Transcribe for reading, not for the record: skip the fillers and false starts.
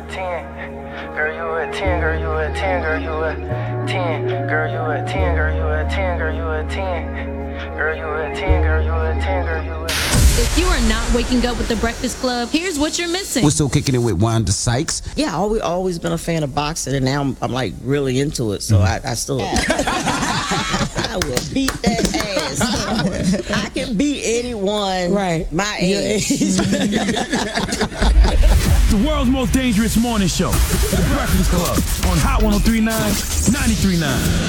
10. Girl, you a 10, girl, you a 10, girl, you a 10. Girl, you a 10, girl, you a 10, girl, you a 10. Girl, you a 10, girl, you a 10, girl, you a 10. If you are not waking up with the Breakfast Club, here's what you're missing. We're still kicking it with Wanda Sykes. Yeah, always been a fan of boxing, and now I'm like really into it. So I still, I will beat that ass. I can beat anyone, right? My age. The world's most dangerous morning show, The Breakfast Club, on Hot 103.9, 93.9.